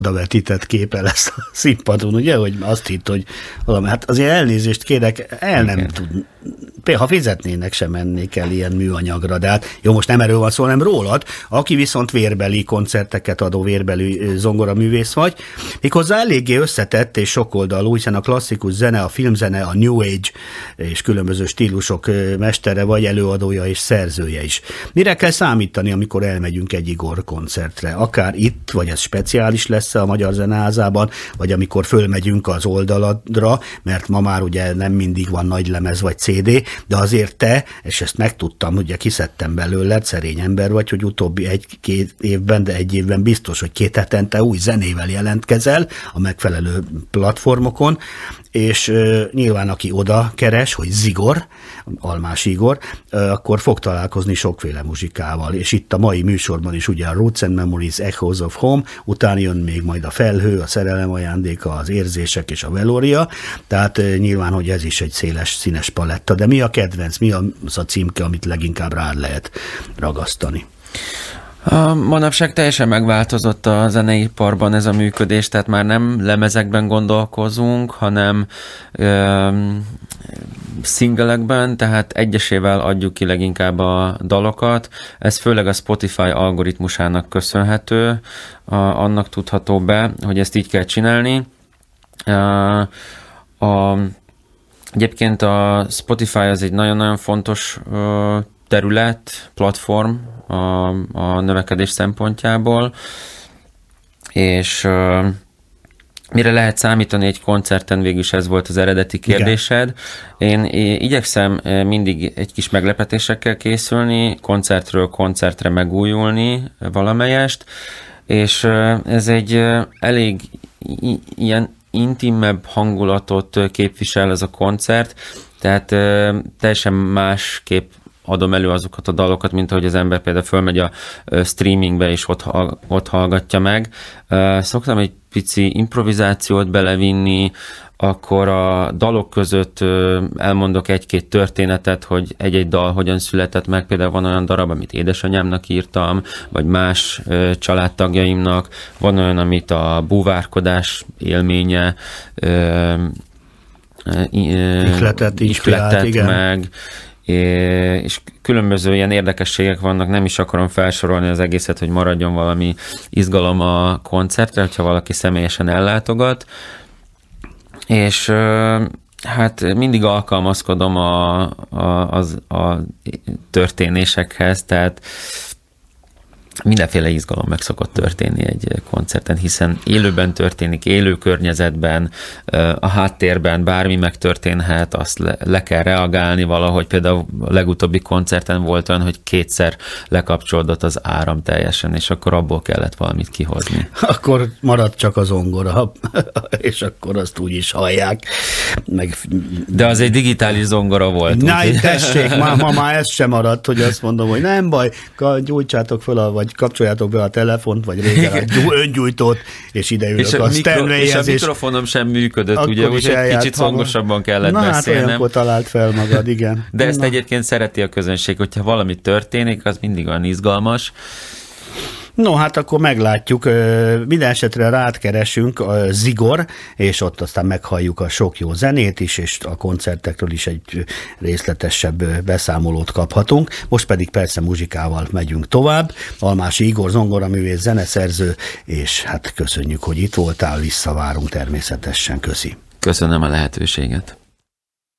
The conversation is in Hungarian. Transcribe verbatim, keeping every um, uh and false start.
odavetített képe lesz a színpadon, ugye, hogy azt hitt, hogy valami, hát azért elnézést kérek, el nem tud, például ha fizetnének, sem mennék el ilyen műanyagra, de hát jó, most nem erről van szó, hanem rólad, aki viszont vérbeli koncerteket adó vérbeli zongoraművész vagy, méghozzá eléggé összetett és sokoldalú, hiszen a klasszikus zene, a filmzene, a New Age és különböző stílusok mestere vagy, előadója és szerzője is. Mire kell számítani, amikor elmegyünk egy Igor koncertre? Akár itt, vagy ez speciális lesz a Magyar Zeneházában, vagy amikor fölmegyünk az oldaladra, mert ma már ugye nem mindig van nagy lemez vagy cé dé, de azért te, és ezt megtudtam, ugye kiszedtem belőled, szerény ember vagy, hogy utóbbi egy-két évben, de egy évben biztos, hogy két hetente új zenével jelentkezel a megfelelő platformokon, és uh, nyilván aki oda keres, hogy Zigor, Almás Igor, uh, akkor fog találkozni sokféle muzsikával, és itt a mai műsorban is ugye a Roots and Memories, Echoes of Home, utána jön még majd a Felhő, a Szerelem ajándéka, az Érzések és a Velória, tehát uh, nyilván, hogy ez is egy széles, színes paletta, de mi a kedvenc, mi az a címke, amit leginkább rád lehet ragasztani? A manapság teljesen megváltozott a zeneiparban ez a működés, tehát már nem lemezekben gondolkozunk, hanem ö, szingelekben, tehát egyesével adjuk ki leginkább a dalokat. Ez főleg a Spotify algoritmusának köszönhető, a, annak tudható be, hogy ezt így kell csinálni. A, a, egyébként a Spotify az egy nagyon-nagyon fontos ö, terület, platform a, a növekedés szempontjából, és uh, mire lehet számítani egy koncerten, végülis ez volt az eredeti kérdésed. Én, én igyekszem mindig egy kis meglepetésekkel készülni, koncertről koncertre megújulni valamelyest, és uh, ez egy uh, elég i- ilyen intimebb hangulatot képvisel ez a koncert, tehát uh, teljesen másképp adom elő azokat a dalokat, mint ahogy az ember például fölmegy a streamingbe, és ott, ott hallgatja meg. Szoktam egy pici improvizációt belevinni, akkor a dalok között elmondok egy-két történetet, hogy egy-egy dal hogyan született meg. Például van olyan darab, amit édesanyámnak írtam, vagy más családtagjaimnak. Van olyan, amit a búvárkodás élménye ihletett, inspirált, igen. meg, és különböző ilyen érdekességek vannak, nem is akarom felsorolni az egészet, hogy maradjon valami izgalom a koncertre, hogyha valaki személyesen ellátogat, és hát mindig alkalmazkodom a, a, az, a történésekhez, tehát mindenféle izgalom meg szokott történni egy koncerten, hiszen élőben történik, élő környezetben, a háttérben bármi megtörténhet, azt le, le kell reagálni valahogy. Például a legutóbbi koncerten volt olyan, hogy kétszer lekapcsolódott az áram teljesen, és akkor abból kellett valamit kihozni. Akkor maradt csak az zongora, és akkor azt úgy is hallják. Meg... De az egy digitális zongora volt. Na, úgy, tessék, ma, ma már ez sem maradt, hogy azt mondom, hogy nem baj, gyújtsátok föl a vagy kapcsoljátok be a telefont, vagy régen a öngyújtót, és ide ülök a Stanley-hez. És a mikrofonom sem működött, ugye, úgyhogy kicsit hangosabban kellett Na, beszélnem. hát olyankor talált fel magad, igen. De ezt Na. egyébként szereti a közönség, hogyha valami történik, az mindig olyan izgalmas. No, hát akkor meglátjuk. Minden esetre rád keresünk, a Zigor, és ott aztán meghalljuk a sok jó zenét is, és a koncertekről is egy részletesebb beszámolót kaphatunk. Most pedig persze muzsikával megyünk tovább. Almási Igor zongoraművész, zeneszerző, és hát köszönjük, hogy itt voltál, visszavárunk természetesen. Köszi. Köszönöm a lehetőséget.